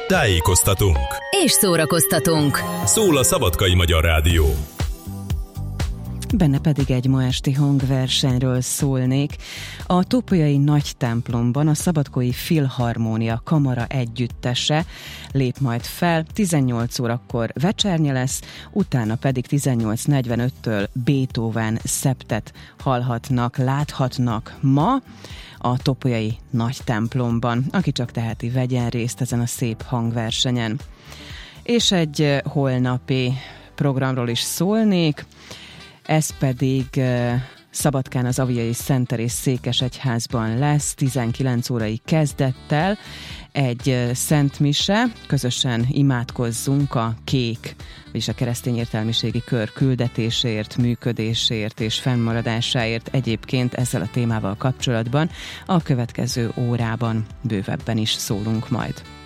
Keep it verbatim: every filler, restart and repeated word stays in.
Tájékoztatunk és szórakoztatunk. Szól a Szabadkai Magyar Rádió. Benne pedig egy ma esti hangversenyről szólnék. A Topolyai Nagy Templomban a Szabadkai Filharmónia Kamara együttese lép majd fel, tizennyolc órakor vecsernye lesz, utána pedig tizennyolc negyvenöttől Beethoven szeptet hallhatnak, láthatnak ma a Topolyai Nagy Templomban. Aki csak teheti, vegyen részt ezen a szép hangversenyen. És egy holnapi programról is szólnék, ez pedig Szabadkán az Aviai Szent Teréz székesegyházban lesz, tizenkilenc órai kezdettel egy szentmise, közösen imádkozzunk a kék, vagyis a keresztény értelmiségi kör küldetésért, működésért és fennmaradásáért. Egyébként ezzel a témával kapcsolatban a következő órában bővebben is szólunk majd.